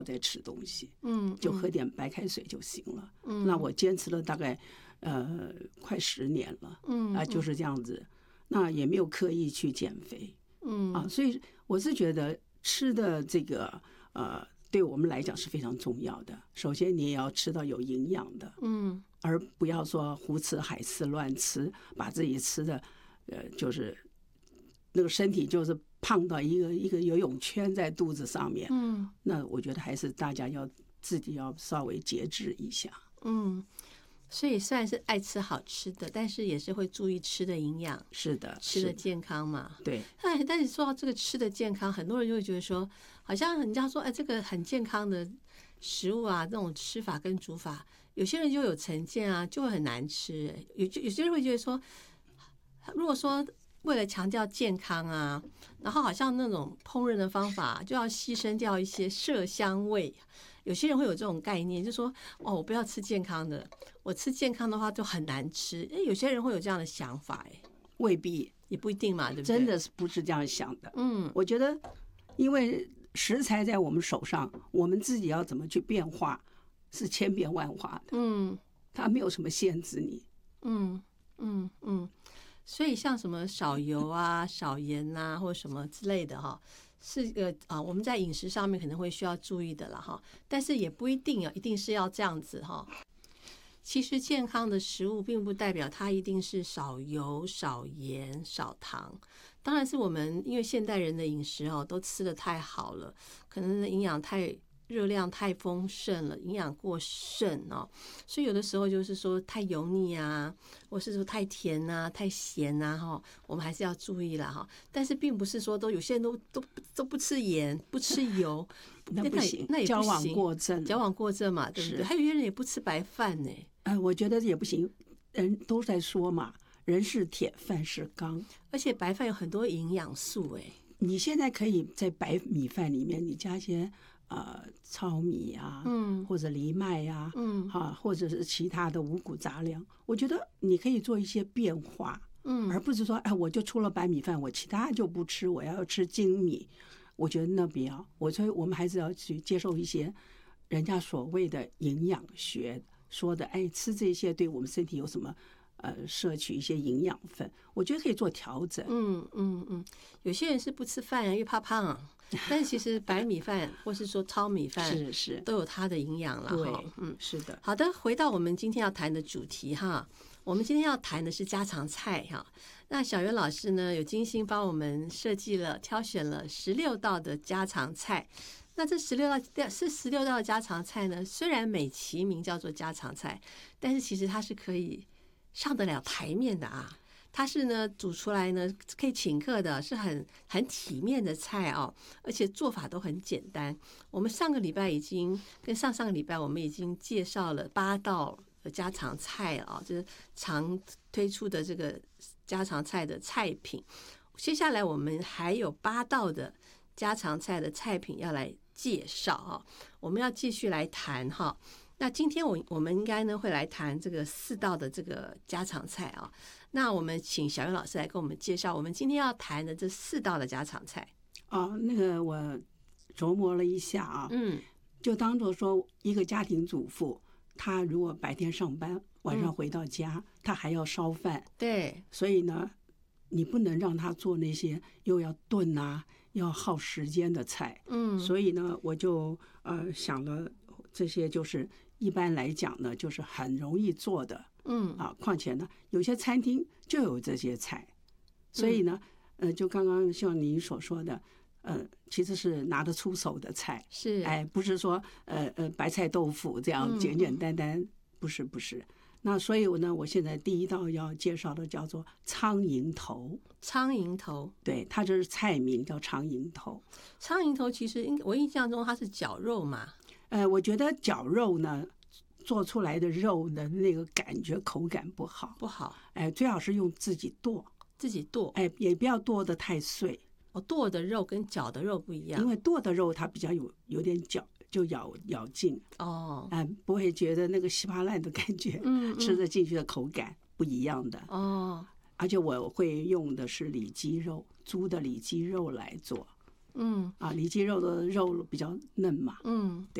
再吃东西， 就喝点白开水就行了。那我坚持了大概快10年了，就是这样子。那也没有刻意去减肥，所以我是觉得吃的这个对我们来讲是非常重要的。首先你也要吃到有营养的，而不要说胡吃海吃乱吃，把自己吃的就是那个身体就是胖到一个游泳圈在肚子上面，那我觉得还是大家要自己要稍微节制一下。 所以虽然是爱吃好吃的，但是也是会注意吃的营养， 是的， 吃的健康嘛。 对。 但是说到这个吃的健康，很多人就会觉得说，好像人家说，这个很健康的食物啊，这种吃法跟煮法，有些人就有成见啊，就会很难吃。有些人会觉得说，如果说为了强调健康啊，然后好像那种烹饪的方法就要牺牲掉一些色香味。有些人会有这种概念，就说我不要吃健康的，我吃健康的话就很难吃。有些人会有这样的想法， 未必， 也不一定嘛，对不对？ 真的是不是这样想的。我觉得因为食材在我们手上，我们自己要怎么去变化是千变万化的。它没有什么限制你。 所以像什么少油啊、少盐啊，或者什么之类的是一个我们在饮食上面可能会需要注意的啦但是也不一定一定是要这样子其实健康的食物并不代表它一定是少油、少盐、少糖。当然是我们因为现代人的饮食都吃得太好了，可能营养热量太丰盛了，营养过剩所以有的时候就是说太油腻啊，或是说太甜啊、太咸啊我们还是要注意啦但是并不是说有些人都不吃盐、不吃油， 那不行， 那也不行， 矫枉过正， 矫枉过正嘛，对不对？还有些人也不吃白饭呢。 我觉得也不行，人都在说嘛，人是铁，饭是钢， 而且白饭有很多营养素你现在可以在白米饭里面你加些糙米啊，或者藜麦啊，或者是其他的五谷杂粮，我觉得你可以做一些变化，而不是说我就出了白米饭，我其他就不吃，我要吃精米。我觉得那不要，所以我们还是要去接受一些人家所谓的营养学说的，吃这些对我们身体有什么摄取一些营养分，我觉得可以做调整。 有些人是不吃饭因为怕胖但是其实白米饭或是说糙米饭是都有它的营养了。 对，是的。 好的，回到我们今天要谈的主题我们今天要谈的是家常菜那小袁老师呢有精心帮我们设计了、挑选了16道的家常菜。那这16道的家常菜呢，虽然美其名叫做家常菜，但是其实它是可以上得了台面的它是呢煮出来呢可以请客的，是很体面的菜而且做法都很简单。我们上个礼拜已经跟上个礼拜我们已经介绍了8道的家常菜就是常推出的这个家常菜的菜品。接下来我们还有8道的家常菜的菜品要来介绍我们要继续来谈那今天我们应该呢会来谈这个4道的这个家常菜那我们请小袁老师来跟我们介绍我们今天要谈的这4道的家常菜。 那个我琢磨了一下就当作说一个家庭主妇，她如果白天上班，晚上回到家，她还要烧饭， 对， 所以呢你不能让她做那些又要炖要耗时间的菜。所以呢我就想了这些，就是一般来讲呢就是很容易做的。况且呢有些餐厅就有这些菜，所以呢就刚刚像你所说的其实是拿得出手的菜， 是不是说白菜豆腐这样简简单单，不是。那所以呢我现在第一道要介绍的叫做苍蝇头。 苍蝇头， 对，它这是菜名叫苍蝇头。 苍蝇头其实我印象中它是绞肉嘛。 我觉得绞肉呢做出来的肉的那个感觉口感不好，最好是用自己剁，也不要剁得太碎。 剁的肉跟绞的肉不一样， 因为剁的肉它比较有点嚼，就咬劲不会觉得那个稀巴烂的感觉，吃得进去的口感不一样的而且我会用的是里脊肉，猪的里脊肉来做。 嗯里脊肉的肉比较嫩嘛。 嗯。